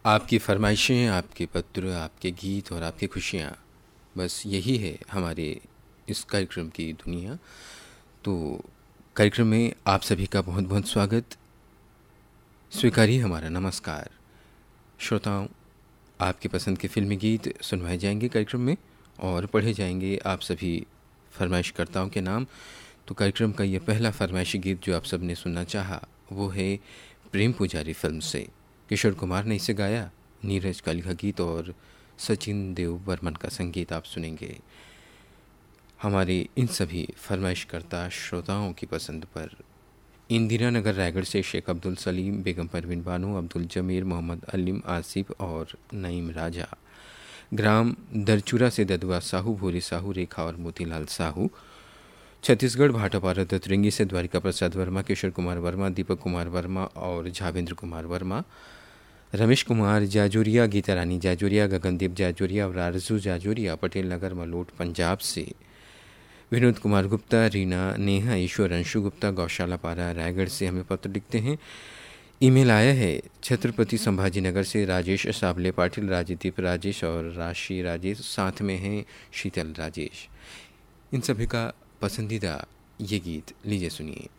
आपकी फरमाइशें, आपके पत्र, आपके गीत और आपकी खुशियाँ, बस यही है हमारे इस कार्यक्रम की दुनिया। तो कार्यक्रम में आप सभी का बहुत बहुत स्वागत। स्वीकारिए हमारा नमस्कार। श्रोताओं, आपकी पसंद के फिल्मी गीत सुनवाए जाएंगे कार्यक्रम में और पढ़े जाएंगे आप सभी फरमाइशकर्ताओं के नाम। तो कार्यक्रम का ये पहला फरमाइशी गीत जो आप सब ने सुनना चाहा वो है प्रेम पुजारी फिल्म से। किशोर कुमार ने इसे गाया, नीरज का लिखा गीत और सचिन देव बर्मन का संगीत आप सुनेंगे। हमारे इन सभी फरमाइशकर्ता श्रोताओं की पसंद पर इंदिरा नगर रायगढ़ से शेख अब्दुल सलीम, बेगम परवीन बानो, अब्दुल जमीर, मोहम्मद अलीम आसिफ और नईम राजा। ग्राम दरचूरा से ददुआ साहू, भूरी साहू, रेखा और मोतीलाल साहू। छत्तीसगढ़ भाटापारा दतरंगी से द्वारिका प्रसाद वर्मा, किशोर कुमार वर्मा, दीपक कुमार वर्मा और झावेंद्र कुमार वर्मा। रमेश कुमार जाजोरिया, गीता रानी जाजोरिया, गगनदीप जाजोरिया और आरजू जाजोरिया पटेल नगर मलोट पंजाब से। विनोद कुमार गुप्ता, रीना, नेहा, ईश्वर, अंशु गुप्ता, गौशाला पारा रायगढ़ से हमें पत्र लिखते हैं। ईमेल आया है छत्रपति संभाजी नगर से राजेश साबले पाटिल, राजदीप राजेश और राशि राजेश, साथ में हैं शीतल राजेश। इन सभी का पसंदीदा ये गीत लीजिए सुनिए।